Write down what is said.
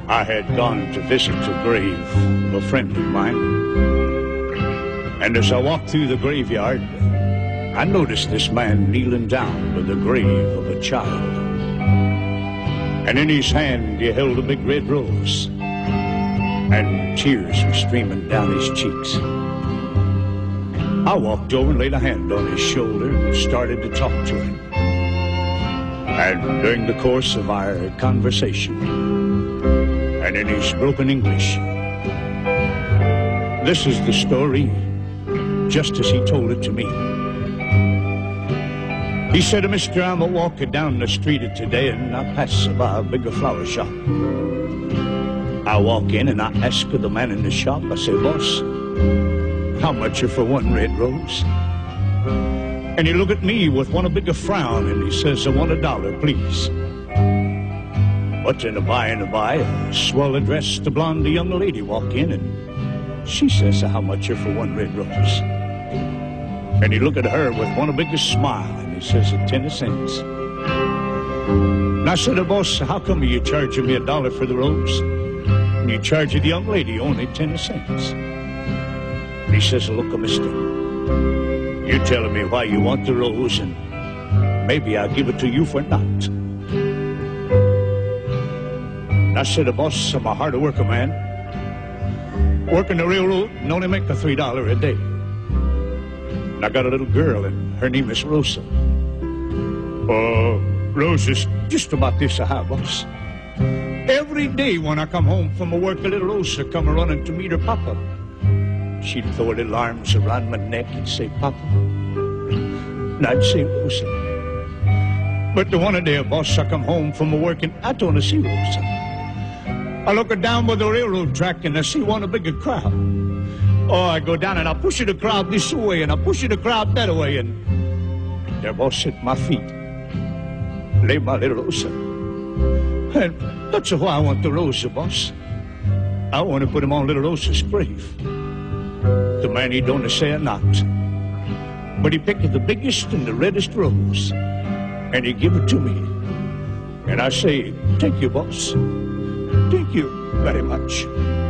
I had gone to visit the grave of a friend of mine. And as I walked through the graveyard, I noticed this man kneeling down by the grave of a child. And in his hand he held a big red rose, and tears were streaming down his cheeks. I walked over and laid a hand on his shoulder and started to talk to him. And during the course of our conversation, and in his broken English, this is the story just as he told it to me. He said, "Mister, I'm a walking down the street today and I pass by a bigger flower shop. I walk in and I ask the man in the shop, I say, 'Boss, how much are for one red rose?' And he looked at me with one a bigger frown and he says, 'I want $1, please.' But in a by, a swell-dressed blonde young lady walk in and she says, 'How much are for one red rose?' And he looked at her with one a bigger smile and he says, 10 cents. And I said, 'Boss, how come you charging me $1 for the rose? And you charge the young lady only 10 cents. And he says, 'Look, mister, you're telling me why you want the rose, and maybe I'll give it to you for not.' And I said, 'Boss, I'm a hard worker, man. Working the railroad and only make a $3 a day. And I got a little girl, and her name is Rosa. Rosa's just about this high, boss. Every day when I come home from work, a little Rosa come running to meet her papa. She'd throw her little arms around my neck and say, 'Papa.' And I'd say, 'Rosa.' But the one day, boss, I come home from work and I don't see Rosa. I look her down by the railroad track and I see one a bigger crowd. Oh, I go down and I push the crowd this way and I push the crowd that way, and there, boss, at my feet lay my little Rosa. And that's why I want the Rosa, boss. I want to put him on little Rosa's grave. The man, he don't say a not, but he picked the biggest and the reddest rose and he give it to me. And I say, 'Thank you, boss. Thank you very much.'"